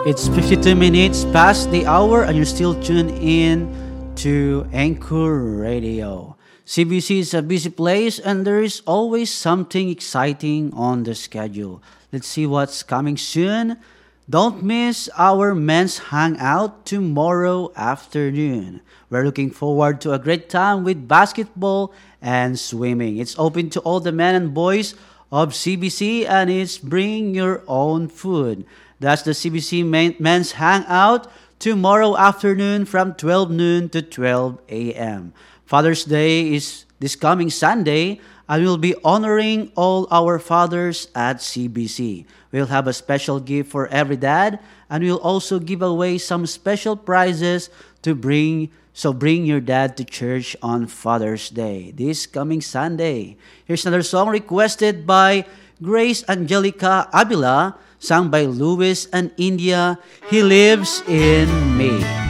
It's 52 minutes past the hour, and you're still tuned in to Anchor Radio. CBC is a busy place, and there is always something exciting on the schedule. Let's see what's coming soon. Don't miss our men's hangout tomorrow afternoon. We're looking forward to a great time with basketball and swimming. It's open to all the men and boys of CBC, and it's bring your own food. That's the CBC Men's Hangout tomorrow afternoon from 12 noon to 12 a.m. Father's Day is this coming Sunday, and we'll be honoring all our fathers at CBC. We'll have a special gift for every dad, and we'll also give away some special prizes to bring. So bring your dad to church on Father's Day this coming Sunday. Here's another song requested by Grace Angelica Avila, sung by Louis and India. He Lives in Me.